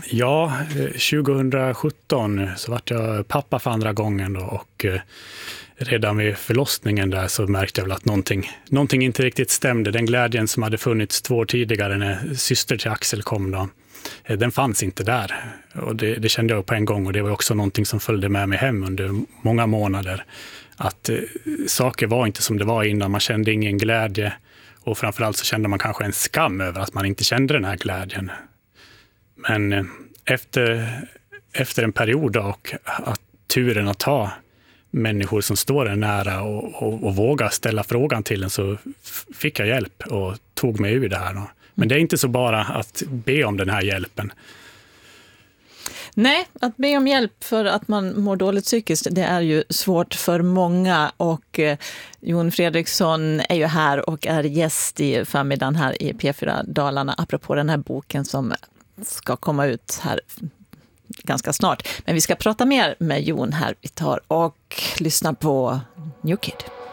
Ja, 2017 så vart jag pappa för andra gången då, och redan vid förlossningen där så märkte jag väl att någonting inte riktigt stämde. Den glädjen som hade funnits 2 år tidigare när syster till Axel kom då, den fanns inte där. Och det kände jag på en gång, och det var också någonting som följde med mig hem under många månader. Att saker var inte som det var innan, man kände ingen glädje, och framförallt så kände man kanske en skam över att man inte kände den här glädjen. Men efter en period då, och att turen att ta människor som står en nära och våga ställa frågan till en, så fick jag hjälp och tog mig ur det här då. Men det är inte så bara att be om den här hjälpen. Nej, att be om hjälp för att man mår dåligt psykiskt, det är ju svårt för många, och Jon Fredriksson är ju här och är gäst i förmiddagen här i P4 Dalarna apropå den här boken som ska komma ut här ganska snart. Men vi ska prata mer med Jon här. Vi tar och lyssnar på New Kid.